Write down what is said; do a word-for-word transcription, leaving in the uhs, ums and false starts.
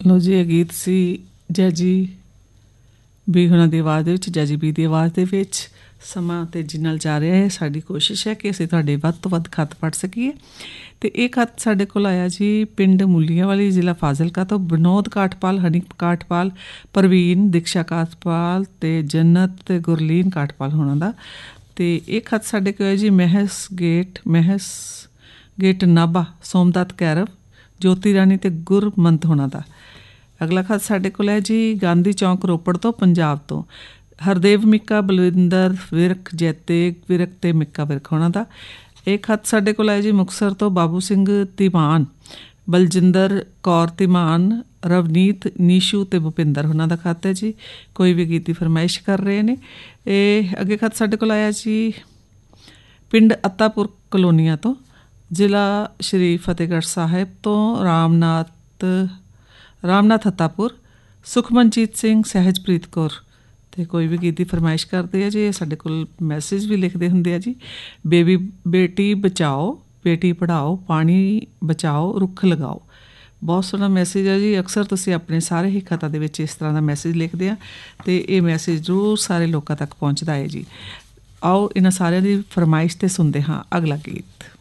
ਲੋ ਜੀ, ਇਹ ਗੀਤ ਸੀ ਜੈਜੀ ਵੀ ਉਹਨਾਂ ਦੀ ਆਵਾਜ਼ ਦੇ ਵਿੱਚ, ਜੈਜੀ ਬੀ ਦੀ ਆਵਾਜ਼ ਦੇ ਵਿੱਚ। ਸਮਾਂ ਤੇਜ਼ੀ ਨਾਲ ਜਾ ਰਿਹਾ ਹੈ। ਸਾਡੀ ਕੋਸ਼ਿਸ਼ ਹੈ ਕਿ ਅਸੀਂ ਤੁਹਾਡੇ ਵੱਧ ਤੋਂ ਵੱਧ ਖੱਤ ਪੜ੍ਹ ਸਕੀਏ। ਅਤੇ ਇਹ ਖੱਤ ਸਾਡੇ ਕੋਲ ਆਇਆ ਜੀ ਪਿੰਡ ਮੂਲੀਆਂਵਾਲੀ, ਜ਼ਿਲ੍ਹਾ ਫਾਜ਼ਿਲਕਾ ਤੋਂ ਵਿਨੋਦ ਕਾਠਪਾਲ, ਹਨੀ ਕਾਠਪਾਲ, ਪ੍ਰਵੀਨ, ਦੀਕਸ਼ਾ ਕਾਠਪਾਲ ਅਤੇ ਜੰਨਤ ਅਤੇ ਗੁਰਲੀਨ ਕਾਠਪਾਲ ਹੋਣਾ ਦਾ। ਅਤੇ ਇਹ ਖੱਤ ਸਾਡੇ ਕੋਲ ਹੈ ਜੀ ਮਹਿਸ ਗੇਟ ਮਹਿਸ ਗੇਟ ਨਾਭਾ, ਸੋਮਦੱਤ ਕੈਰਵ, ਜੋਤੀ ਰਾਣੀ ਅਤੇ ਗੁਰਮੰਤ ਹੋਣਾ ਦਾ। ਅਗਲਾ ਖੱਤ ਸਾਡੇ ਕੋਲ ਹੈ ਜੀ ਗਾਂਧੀ ਚੌਂਕ, ਰੋਪੜ ਤੋਂ, ਪੰਜਾਬ ਤੋਂ, ਹਰਦੇਵ ਮਿੱਕਾ, ਬਲਵਿੰਦਰ ਵਿਰਕ, ਜੈਤੇ ਵਿਰਕ ਅਤੇ ਮਿੱਕਾ ਵਿਰਕ ਹੋਣਾ ਦਾ। ਇਹ ਖੱਤ ਸਾਡੇ ਕੋਲ ਹੈ ਜੀ ਮੁਕਤਸਰ ਤੋਂ ਬਾਬੂ ਸਿੰਘ ਧੀਮਾਨ, ਬਲਜਿੰਦਰ ਕੌਰ ਧੀਮਾਨ, ਰਵਨੀਤ, ਨੀਸ਼ੂ ਅਤੇ ਭੁਪਿੰਦਰ ਹੋਣਾ ਦਾ ਖੱਤ ਹੈ ਜੀ। ਕੋਈ ਵੀ ਗੀਤ ਦੀ ਫਰਮਾਇਸ਼ ਕਰ ਰਹੇ ਨੇ। ਇਹ ਅੱਗੇ ਖੱਤ ਸਾਡੇ ਕੋਲ ਆਇਆ ਜੀ ਪਿੰਡ ਅੱਤਾਪੁਰ ਕਲੋਨੀਆਂ ਤੋਂ, ਜ਼ਿਲ੍ਹਾ ਸ਼੍ਰੀ ਫਤਿਹਗੜ੍ਹ ਸਾਹਿਬ ਤੋਂ, ਰਾਮਨਾਥ ਰਾਮਨਾਥ ਅੱਤਾਪੁਰ, ਸੁਖਮਨਜੀਤ ਸਿੰਘ, ਸਹਿਜਪ੍ਰੀਤ ਕੌਰ। ਅਤੇ ਕੋਈ ਵੀ ਗੀਤ ਦੀ ਫਰਮਾਇਸ਼ ਕਰਦੇ ਆ ਜੀ। ਇਹ ਸਾਡੇ ਕੋਲ ਮੈਸੇਜ ਵੀ ਲਿਖਦੇ ਹੁੰਦੇ ਆ ਜੀ। ਬੇਬੀ ਬੇਟੀ ਬਚਾਓ, ਬੇਟੀ ਪੜ੍ਹਾਓ, ਪਾਣੀ ਬਚਾਓ, ਰੁੱਖ ਲਗਾਓ। ਬਹੁਤ ਸੋਹਣਾ ਮੈਸੇਜ ਹੈ ਜੀ। ਅਕਸਰ ਤੁਸੀਂ ਆਪਣੇ ਸਾਰੇ ਹੀ ਖਤਾਂ ਦੇ ਵਿੱਚ ਇਸ ਤਰ੍ਹਾਂ ਦਾ ਮੈਸੇਜ ਲਿਖਦੇ ਆ ਅਤੇ ਇਹ ਮੈਸੇਜ ਜ਼ਰੂਰ ਸਾਰੇ ਲੋਕਾਂ ਤੱਕ ਪਹੁੰਚਦਾ ਹੈ ਜੀ। ਆਓ ਇਹਨਾਂ ਸਾਰਿਆਂ ਦੀ ਫਰਮਾਇਸ਼ 'ਤੇ ਸੁਣਦੇ ਹਾਂ ਅਗਲਾ ਗੀਤ।